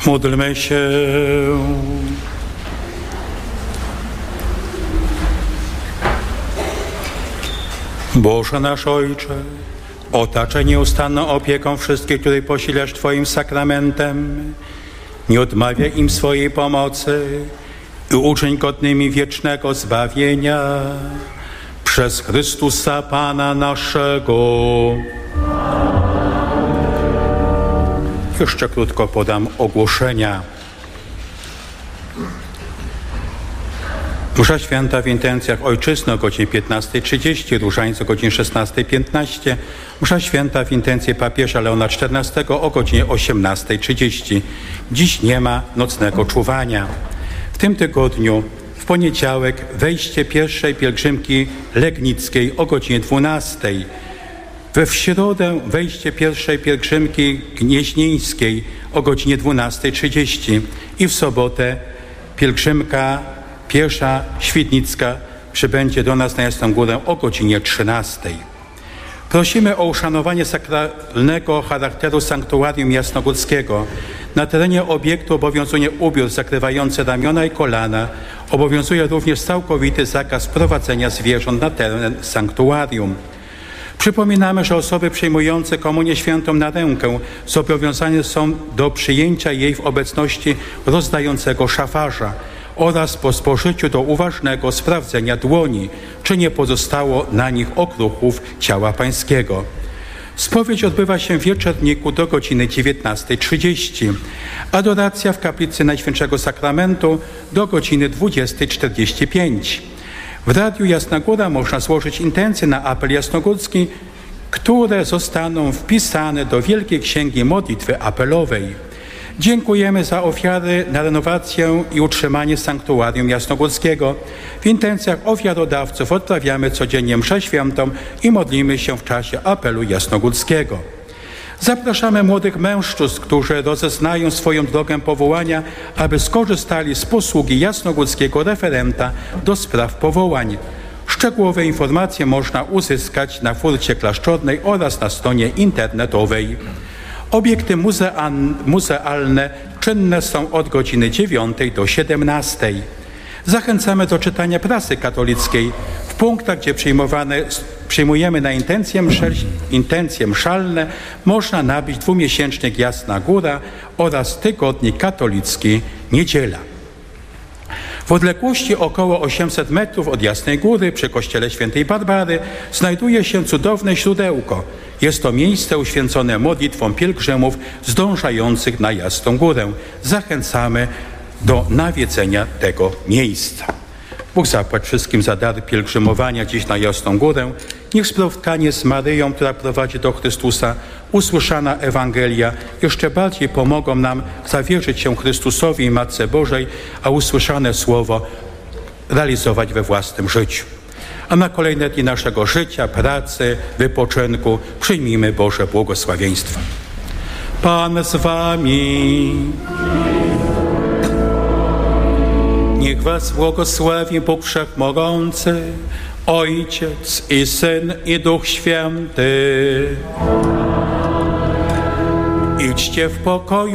Módlmy się. Boże nasz Ojcze, otaczaj nieustanną opieką wszystkich, których posilasz Twoim sakramentem. Nie odmawiaj im swojej pomocy i uczyń godnymi wiecznego zbawienia. Przez Chrystusa Pana naszego. Jeszcze krótko podam ogłoszenia. Msza święta w intencjach ojczyzny o godzinie 15:30, różańc o godzinie 16:15, msza święta w intencje papieża Leona XIV o godzinie 18:30. Dziś nie ma nocnego czuwania. W tym tygodniu w poniedziałek wejście pierwszej pielgrzymki legnickiej o godzinie 12:00. We w środę wejście pierwszej pielgrzymki gnieźnieńskiej o godzinie 12:30 i w sobotę pielgrzymka pierwsza świdnicka przybędzie do nas na Jasną Górę o godzinie 13:00. Prosimy o uszanowanie sakralnego charakteru sanktuarium jasnogórskiego. Na terenie obiektu obowiązuje ubiór zakrywający ramiona i kolana. Obowiązuje również całkowity zakaz prowadzenia zwierząt na teren sanktuarium. Przypominamy, że osoby przyjmujące komunię świętą na rękę zobowiązane są do przyjęcia jej w obecności rozdającego szafarza oraz po spożyciu do uważnego sprawdzenia dłoni, czy nie pozostało na nich okruchów ciała pańskiego. Spowiedź odbywa się w wieczorniku do godziny 19:30. Adoracja w kaplicy Najświętszego Sakramentu do godziny 20:45. W Radiu Jasna Góra można złożyć intencje na apel jasnogórski, które zostaną wpisane do Wielkiej Księgi Modlitwy Apelowej. Dziękujemy za ofiary na renowację i utrzymanie sanktuarium jasnogórskiego. W intencjach ofiarodawców odprawiamy codziennie mszę świętą i modlimy się w czasie apelu jasnogórskiego. Zapraszamy młodych mężczyzn, którzy rozeznają swoją drogę powołania, aby skorzystali z posługi jasnogórskiego referenta do spraw powołań. Szczegółowe informacje można uzyskać na furcie klasztornej oraz na stronie internetowej. Obiekty muzealne czynne są od godziny 9 do 17. Zachęcamy do czytania prasy katolickiej w punktach, gdzie przyjmujemy na intencje mszalne, można nabyć dwumiesięcznik Jasna Góra oraz tygodnik katolicki Niedziela. W odległości około 800 metrów od Jasnej Góry przy kościele Świętej Barbary znajduje się cudowne źródełko. Jest to miejsce uświęcone modlitwą pielgrzymów zdążających na Jasną Górę. Zachęcamy do nawiedzenia tego miejsca. Bóg zapłać wszystkim za dar pielgrzymowania dziś na Jasną Górę. Niech spotkanie z Maryją, która prowadzi do Chrystusa, usłyszana Ewangelia jeszcze bardziej pomogą nam zawierzyć się Chrystusowi i Matce Bożej, a usłyszane słowo realizować we własnym życiu. A na kolejne dni naszego życia, pracy, wypoczynku przyjmijmy Boże błogosławieństwo. Pan z wami. Niech was błogosławi Bóg Wszechmogący, Ojciec i Syn i Duch Święty. Idźcie w pokoju.